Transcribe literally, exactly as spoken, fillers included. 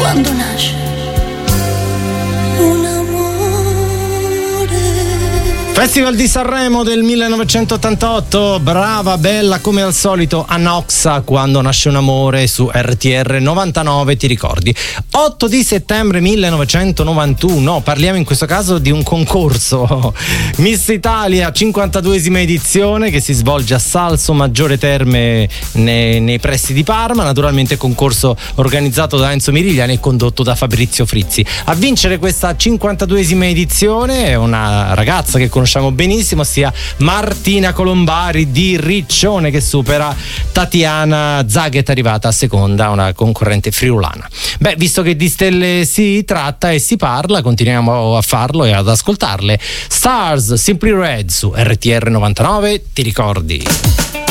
quando nasce un amore. Festival di Sanremo del millenovecentottantotto, brava, bella come al solito Anna Oxa, Quando nasce un amore, su R T R novantanove, ti ricordi? otto di settembre millenovecentonovantuno, parliamo in questo caso di un concorso Miss Italia cinquantaduesima edizione che si svolge a Salso Maggiore Terme nei, nei pressi di Parma, naturalmente concorso organizzato da Enzo Mirigliani e condotto da Fabrizio Frizzi. A vincere questa cinquantaduesima edizione è una ragazza che conosciamo benissimo, sia Martina Colombari di Riccione, che supera Tatiana Zaghet, arrivata a seconda, una concorrente friulana. Beh, visto che di stelle si tratta e si parla, continuiamo a farlo e ad ascoltarle. Stars, Simply Red, su R T R novantanove, ti ricordi?